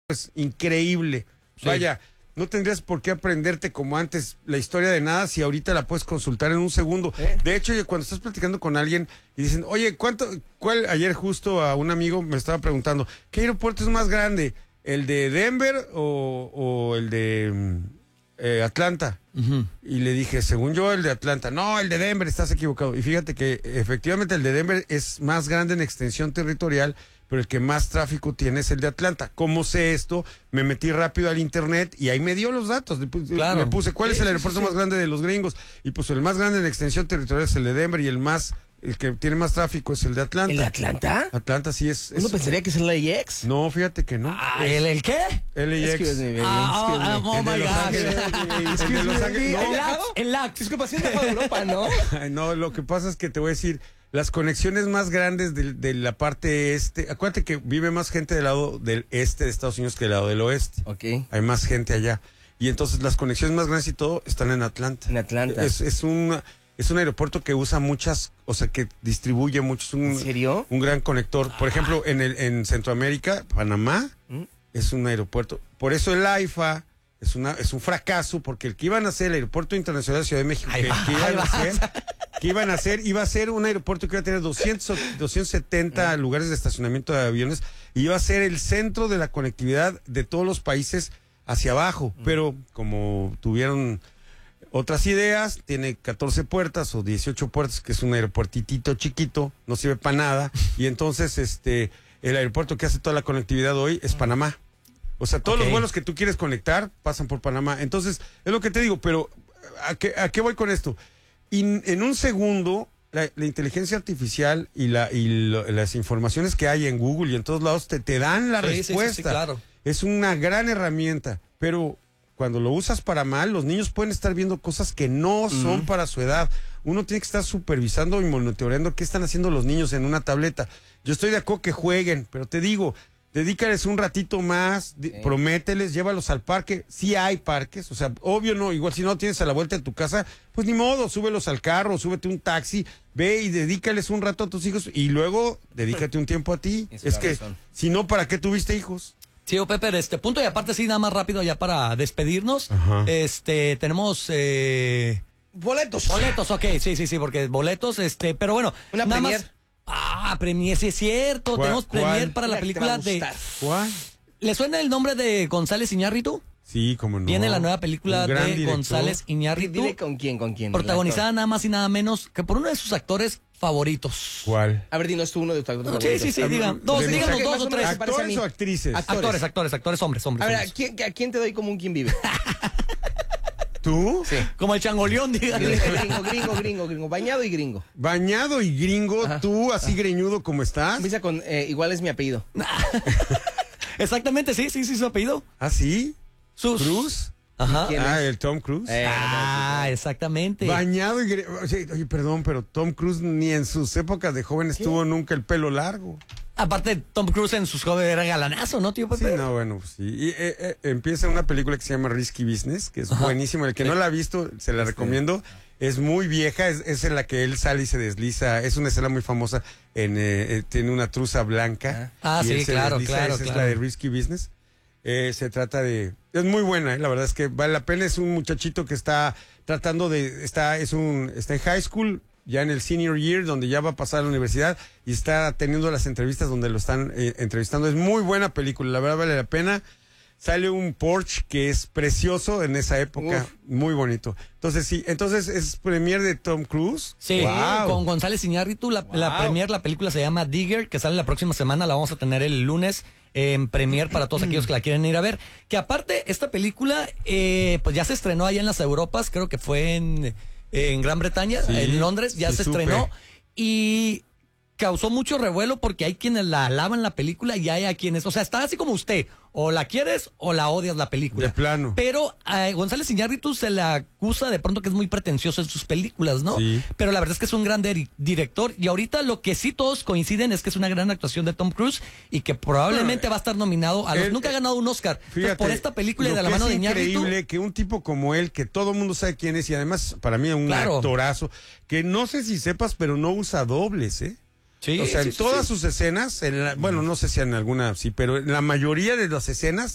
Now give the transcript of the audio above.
es increíble. Sí. Vaya, no tendrías por qué aprenderte como antes la historia de nada si ahorita la puedes consultar en un segundo. De hecho, cuando estás platicando con alguien y dicen, oye, ayer justo a un amigo me estaba preguntando, ¿qué aeropuerto es más grande? ¿El de Denver o el de Atlanta? Y le dije, según yo, el de Atlanta. No, el de Denver, estás equivocado. Y fíjate que efectivamente el de Denver es más grande en extensión territorial, pero el que más tráfico tiene es el de Atlanta. ¿Cómo sé esto? Me metí rápido al internet y ahí me dio los datos. Claro. Me puse, ¿cuál es el aeropuerto más grande de los gringos? Y pues el más grande en extensión territorial es el de Denver y el que tiene más tráfico es el de Atlanta. ¿El de Atlanta? Atlanta sí es. Uno pensaría que es el LAX. No, fíjate que no. ¿El qué? LAX. Oh my God. El de Los Ángeles. El LAX. Disculpa, sí es de Europa, ¿no? No, lo que pasa es que te voy a decir, las conexiones más grandes de la parte este, acuérdate que vive más gente del lado del este de Estados Unidos que del lado del oeste. Ok. Hay más gente allá. Y entonces las conexiones más grandes y todo están en Atlanta. En Atlanta. Es un aeropuerto que usa muchas, o sea, que distribuye muchos. ¿En serio? Un gran conector. Por ejemplo, en Centroamérica, Panamá, es un aeropuerto. Por eso el AIFA es un fracaso, porque el que iban a hacer el Aeropuerto Internacional de Ciudad de México, iba a ser un aeropuerto que iba a tener 270 lugares de estacionamiento de aviones, y iba a ser el centro de la conectividad de todos los países hacia abajo. Pero como tuvieron otras ideas, tiene 14 puertas o 18 puertas, que es un aeropuertitito chiquito, no sirve para nada, y entonces el aeropuerto que hace toda la conectividad hoy es Panamá. O sea, todos los vuelos que tú quieres conectar pasan por Panamá. Entonces, es lo que te digo, pero ¿a qué voy con esto? En un segundo, la inteligencia artificial y las informaciones que hay en Google y en todos lados te dan la respuesta. Sí, claro. Es una gran herramienta, pero cuando lo usas para mal, los niños pueden estar viendo cosas que no son para su edad. Uno tiene que estar supervisando y monitoreando qué están haciendo los niños en una tableta. Yo estoy de acuerdo que jueguen, pero te digo, dedícales un ratito más, promételes, llévalos al parque. Sí hay parques, o sea, obvio no, igual si no tienes a la vuelta de tu casa, pues ni modo, súbelos al carro, súbete un taxi, ve y dedícales un rato a tus hijos y luego dedícate un tiempo a ti. Es que, si no, ¿para qué tuviste hijos? Sí, Pepe, punto y aparte, sí, nada más rápido ya para despedirnos. Ajá. Tenemos Boletos, ok, sí, porque boletos, pero bueno. Una nada premier. Premier, sí es cierto. Tenemos premier para la película de... ¿Cuál? ¿Le suena el nombre de González Iñárritu? Sí, cómo no. Viene la nueva película de director. González Iñárritu. Dile con quién. Protagonizada nada más y nada menos que por uno de sus actores favoritos. ¿Cuál? A ver, dinos tú uno de tus actores favoritos. Sí, díganos dos o tres. ¿Actores o actrices? Actores, hombres. A ver, ¿a quién te doy como un quién vive? ¿Tú? Sí. Como el changoleón, dígale. Gringo. Bañado y gringo. Bañado y gringo, Ajá. tú así greñudo como estás. Empieza con, igual es mi apellido. Exactamente, sí, su apellido. ¿Ah, sí? Sus. ¿Cruz? Ajá. ¿Quién es? El Tom Cruise. Exactamente. Bañado y greñudo. Oye, perdón, pero Tom Cruise ni en sus épocas de joven tuvo nunca el pelo largo. Aparte, Tom Cruise en sus jóvenes era galanazo, ¿no, tío Pepe? Sí, no, bueno, pues sí. Y empieza una película que se llama Risky Business, que es buenísima. El que no la ha visto, se la recomiendo. Es muy vieja, es en la que él sale y se desliza. Es una escena muy famosa. Tiene una truza blanca. Sí, claro. Esa es la de Risky Business. Se trata de... Es muy buena, la verdad es que vale la pena. Es un muchachito que está tratando de... Está en high school, ya en el senior year, donde ya va a pasar a la universidad, y está teniendo las entrevistas donde lo están entrevistando. Es muy buena película, la verdad vale la pena. Sale un Porsche que es precioso en esa época, muy bonito. Entonces es premier de Tom Cruise. Sí, wow. Con González Iñárritu, la premier, la película se llama Digger, que sale la próxima semana, la vamos a tener el lunes en premier para todos aquellos que la quieren ir a ver. Que aparte, esta película, pues ya se estrenó allá en las Europas, creo que fue en Gran Bretaña, en Londres, ya se estrenó, y causó mucho revuelo porque hay quienes la alaban la película y hay a quienes, o sea, está así como usted, o la quieres o la odias la película. De plano. Pero a González Iñárritu se le acusa de pronto que es muy pretencioso en sus películas, ¿no? Sí. Pero la verdad es que es un gran director, y ahorita lo que sí todos coinciden es que es una gran actuación de Tom Cruise y que probablemente va a estar nominado a los... Nunca ha ganado un Oscar. Fíjate, entonces, por esta película y de la mano de Iñárritu... Es increíble que un tipo como él, que todo el mundo sabe quién es, y además para mí es un actorazo, que no sé si sepas, pero no usa dobles, ¿eh? Sí, o sea, en todas sus escenas, bueno, no sé si en alguna sí, pero en la mayoría de las escenas